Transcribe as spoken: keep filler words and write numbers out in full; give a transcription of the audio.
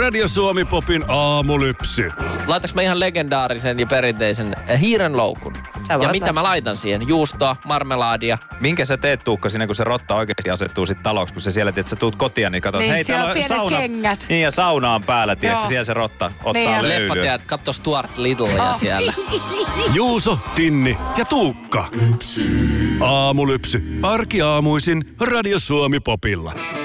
Radio Suomi Popin aamulypsy. Laitaks mä ihan legendaarisen ja perinteisen hiirenloukun? Ja mitä mä laitan siihen? Juustoa, marmelaadia. Minkä sä teet, Tuukka, siinä kun se rotta oikeasti asettuu sit taloksi, kun sä siellä, että sä tuut kotia, niin katsot, niin, hei, täällä on sauna. Kengät. Niin, ja sauna on päällä, tiedätkö, siellä se rotta ottaa niin, löylyä. Leffateat, katso Stuart Littlea oh. siellä. Juuso, Tinni ja Tuukka. Aamulypsy. Arkiaamuisin Radio Suomi Popilla.